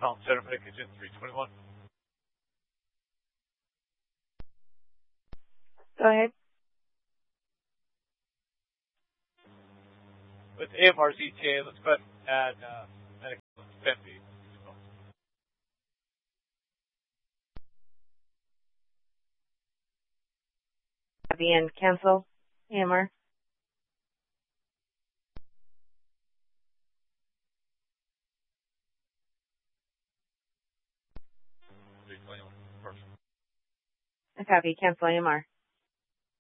Tom Center Medic Agent 321. Go ahead. With AMR's ETA, let's go ahead and add medic Benby. Copy and cancel. AMR. Copy, cancel AMR.